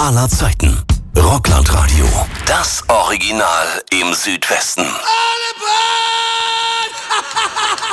aller Zeiten. Rockland-Radio. Das Original im Südwesten. Alle Brand!